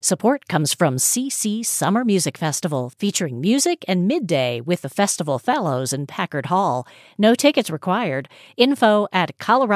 Support comes from CC Summer Music Festival, featuring music and midday with the festival fellows in Packard Hall. No tickets required. Info at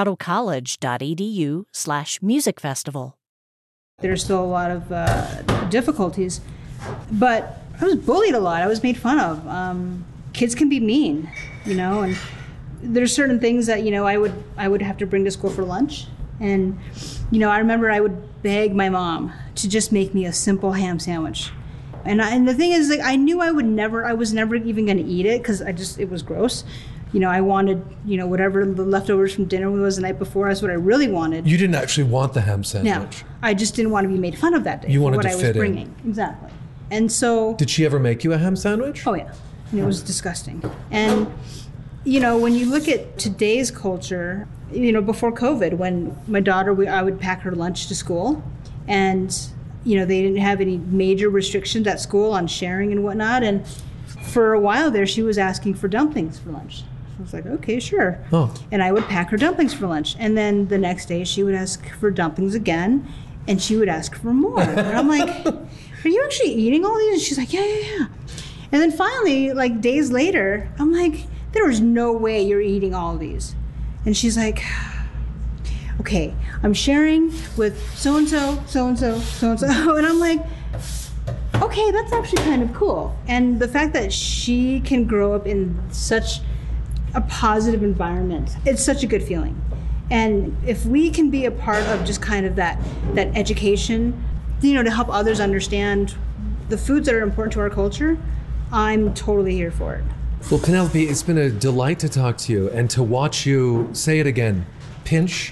coloradocollege.edu/musicfestival. There's still a lot of difficulties, but I was bullied a lot. I was made fun of. Kids can be mean, and there's certain things that, I would have to bring to school for lunch. And, I remember I would beg my mom to just make me a simple ham sandwich. And the thing is, I knew I was never even going to eat it because it was gross. I wanted, whatever the leftovers from dinner was the night before. That's what I really wanted. You didn't actually want the ham sandwich. No, I just didn't want to be made fun of that day. You wanted for what to I fit was bringing. Exactly. And so. Did she ever make you a ham sandwich? Oh, yeah. And it was disgusting. And, when you look at today's culture, before COVID, when my daughter, I would pack her lunch to school, and, they didn't have any major restrictions at school on sharing and whatnot. And for a while there, she was asking for dumplings for lunch. I was like, okay, sure. Oh. And I would pack her dumplings for lunch. And then the next day she would ask for dumplings again, and she would ask for more. And I'm like, are you actually eating all these? And she's like, yeah. And then finally, days later, I'm like, there was no way you're eating all these. And she's like, okay, I'm sharing with so-and-so, so-and-so, so-and-so. And I'm like, okay, that's actually kind of cool. And the fact that she can grow up in such a positive environment, it's such a good feeling. And if we can be a part of just kind of that education, to help others understand the foods that are important to our culture, I'm totally here for it. Well, Penelope, it's been a delight to talk to you and to watch you, say it again, pinch,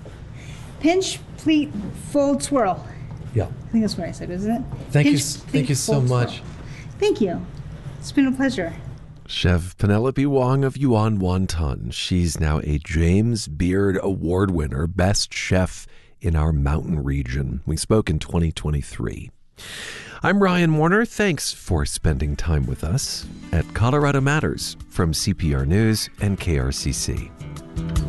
pleat, fold, swirl. Yeah. I think that's what I said, isn't it? Thank you so much. Swirl. Thank you. It's been a pleasure. Chef Penelope Wong of Yuan Wonton. She's now a James Beard Award winner, best chef in our mountain region. We spoke in 2023. I'm Ryan Warner. Thanks for spending time with us at Colorado Matters from CPR News and KRCC.